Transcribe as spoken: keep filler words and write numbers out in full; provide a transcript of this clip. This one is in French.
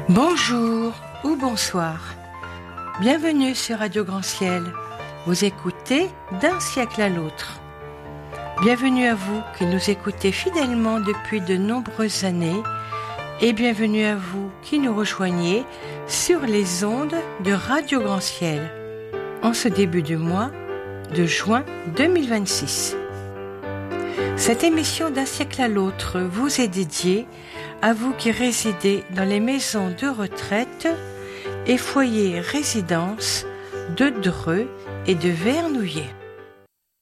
Bonjour ou bonsoir. Bienvenue sur Radio Grand Ciel. Vous écoutez d'un siècle à l'autre. Bienvenue à vous qui nous écoutez fidèlement depuis de nombreuses années et bienvenue à vous qui nous rejoignez sur les ondes de Radio Grand Ciel en ce début du mois de juin deux mille vingt-six. Cette émission d'un siècle à l'autre vous est dédiée à vous qui résidez dans les maisons de retraite et foyers résidences de Dreux et de Vernouillet.